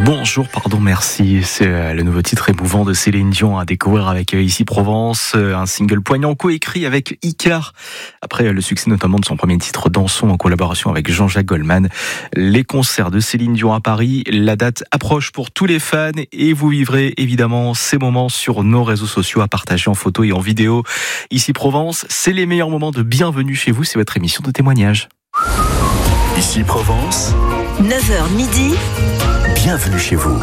Bonjour, pardon, merci. C'est le nouveau titre émouvant de Céline Dion à découvrir avec Ici Provence, un single poignant coécrit avec Icar. Après le succès notamment de son premier titre Dansons en collaboration avec Jean-Jacques Goldman. Les concerts de Céline Dion à Paris, la date approche pour tous les fans et vous vivrez évidemment ces moments sur nos réseaux sociaux à partager en photo et en vidéo. Ici Provence, c'est les meilleurs moments de bienvenue chez vous, c'est votre émission de témoignage. Ici Provence, 9h midi. bienvenue chez vous.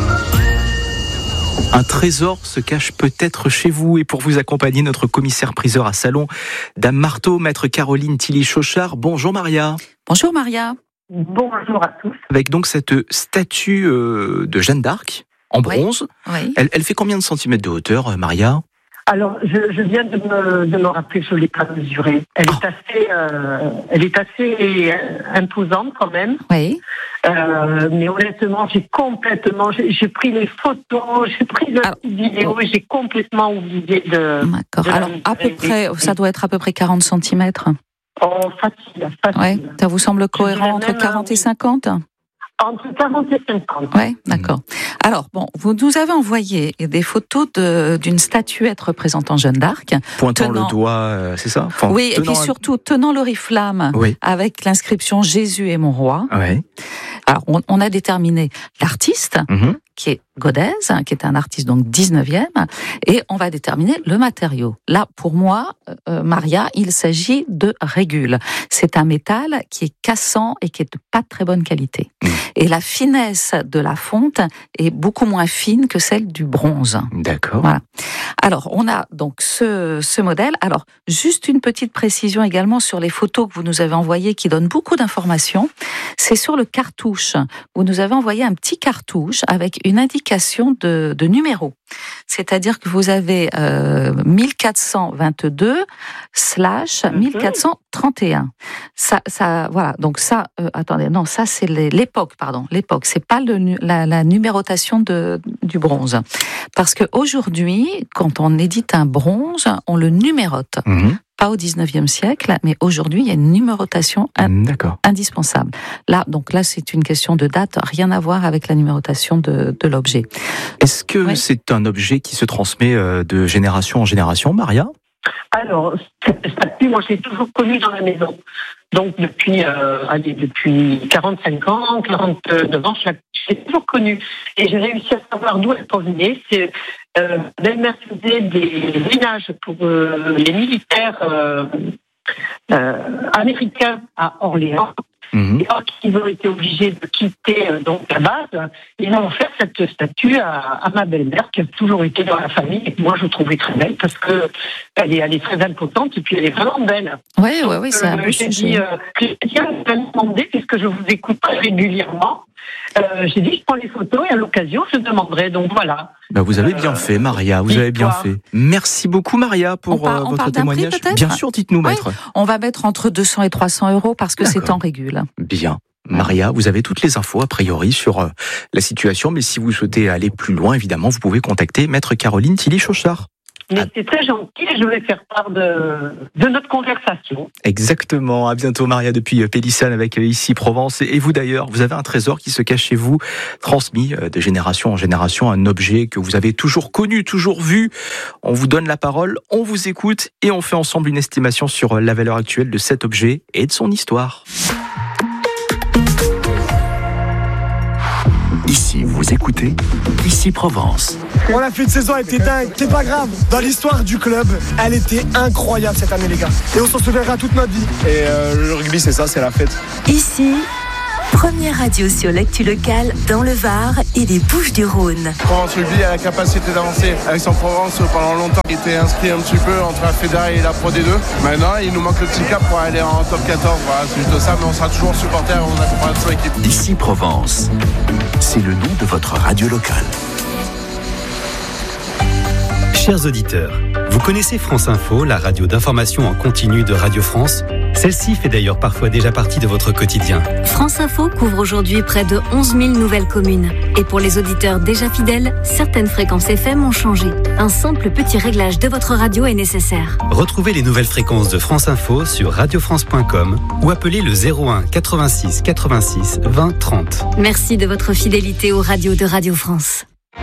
Un trésor se cache peut-être chez vous et pour vous accompagner, notre commissaire-priseur à Salon, Dame Marteau, maître Caroline Tilly-Chauchard. Bonjour Maria. Bonjour Maria. Bonjour à tous. Avec donc cette statue de Jeanne d'Arc en bronze. Oui. Elle fait combien de centimètres de hauteur, Maria ? Alors, je viens de me rappeler, je l'ai pas mesurée. Elle est assez imposante quand même. Oui. Mais honnêtement, j'ai pris les photos, j'ai pris la vidéo et j'ai complètement oublié de. D'accord. Alors, à peu près, ça doit être à peu près 40 cm. Oh, facile. Ouais. Ça vous semble cohérent entre 40 et 50 ? Entre 40 et 50. Oui, d'accord. Alors, bon, vous nous avez envoyé des photos d'une statuette représentant Jeanne d'Arc. Pointant le doigt, c'est ça ? Enfin, oui, et puis surtout tenant l'oriflamme avec l'inscription « Jésus est mon roi ». Oui. Alors, on a déterminé l'artiste, qui est Godez, qui est un artiste donc 19e, et on va déterminer le matériau. Là, pour moi, Maria, il s'agit de régule. C'est un métal qui est cassant et qui est de pas de très bonne qualité. Et la finesse de la fonte est beaucoup moins fine que celle du bronze. D'accord. Voilà. Alors, on a donc ce modèle. Alors, juste une petite précision également sur les photos que vous nous avez envoyées qui donnent beaucoup d'informations. C'est sur le cartouche. Vous nous avez envoyé un petit cartouche avec une indication de numéro. C'est-à-dire que vous avez 1422/1431. Ça, voilà. Donc ça, attendez, non, ça c'est l'époque, pardon, l'époque. C'est pas la numérotation du bronze, parce que aujourd'hui, quand on édite un bronze, on le numérote. Pas au 19e siècle, mais aujourd'hui, il y a une numérotation indispensable. Là, c'est une question de date, rien à voir avec la numérotation de l'objet. Est-ce que c'est un objet qui se transmet de génération en génération, Maria ? Alors, cette statue, moi, je l'ai toujours connue dans la maison. Donc, depuis 45 ans, 49 ans, je l'ai toujours connue. Et j'ai réussi à savoir d'où elle provenait. C'est belle-mère faisait des ménages pour les militaires américains à Orléans. Et alors qu'ils ont été obligés de quitter donc la base, ils ont offert cette statue à ma belle-mère qui a toujours été dans la famille et que moi je trouvais très belle parce que elle est très imposante et puis elle est vraiment belle. Oui, c'est un beau sujet. J'ai dit, Christian m'a demandé, puisque je vous écoute régulièrement, j'ai dit je prends les photos et à l'occasion je demanderai, donc voilà. Vous avez bien fait, Maria, vous avez bien fait. Merci beaucoup, Maria, pour votre témoignage. Bien sûr, dites-nous, maître. On va mettre entre 200 et 300 euros parce que c'est en régule. Bien. Maria, vous avez toutes les infos a priori sur la situation, mais si vous souhaitez aller plus loin, évidemment, vous pouvez contacter maître Caroline Tilly-Chauchard. Mais c'est très gentil et je vais faire part de notre conversation. Exactement. À bientôt, Maria, depuis Pélissane avec Ici Provence. Et vous d'ailleurs, vous avez un trésor qui se cache chez vous, transmis de génération en génération, un objet que vous avez toujours connu, toujours vu. On vous donne la parole, on vous écoute et on fait ensemble une estimation sur la valeur actuelle de cet objet et de son histoire. Ici, vous écoutez Ici Provence. On a fait une saison, elle était dingue. C'est pas grave. Dans l'histoire du club, elle était incroyable cette année, les gars. Et on s'en souviendra toute notre vie. Et le rugby, c'est ça, c'est la fête. Ici, première radio sur l'actu locale dans le Var et les Bouches-du-Rhône. Provence Rugby a la capacité d'avancer. Aix-en-Provence, pendant longtemps, il était inscrit un petit peu entre la Fédé et la Pro D2. Maintenant, il nous manque le petit cap pour aller en top 14. Voilà, c'est juste ça, mais on sera toujours supporter, on accompagne toute l'équipe. Ici Provence, c'est le nom de votre radio locale. Chers auditeurs, vous connaissez France Info, la radio d'information en continu de Radio France ? Celle-ci fait d'ailleurs parfois déjà partie de votre quotidien. France Info couvre aujourd'hui près de 11 000 nouvelles communes. Et pour les auditeurs déjà fidèles, certaines fréquences FM ont changé. Un simple petit réglage de votre radio est nécessaire. Retrouvez les nouvelles fréquences de France Info sur radiofrance.com ou appelez le 01 86 86 20 30. Merci de votre fidélité aux radios de Radio France.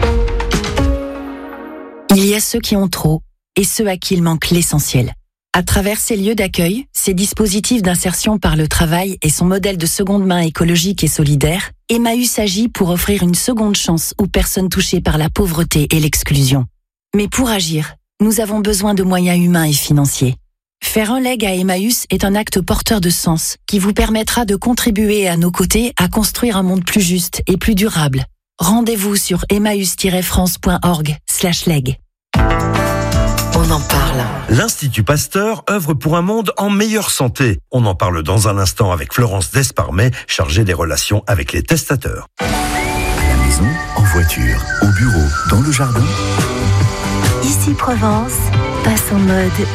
Il y a ceux qui ont trop et ceux à qui il manque l'essentiel. À travers ces lieux d'accueil, ces dispositifs d'insertion par le travail et son modèle de seconde main écologique et solidaire, Emmaüs agit pour offrir une seconde chance aux personnes touchées par la pauvreté et l'exclusion. Mais pour agir, nous avons besoin de moyens humains et financiers. Faire un leg à Emmaüs est un acte porteur de sens qui vous permettra de contribuer à nos côtés à construire un monde plus juste et plus durable. Rendez-vous sur emmaüs-france.org/leg. On en parle. L'Institut Pasteur œuvre pour un monde en meilleure santé. On en parle dans un instant avec Florence Desparmet, chargée des relations avec les testateurs. À la maison, en voiture, au bureau, dans le jardin. Ici Provence passe en mode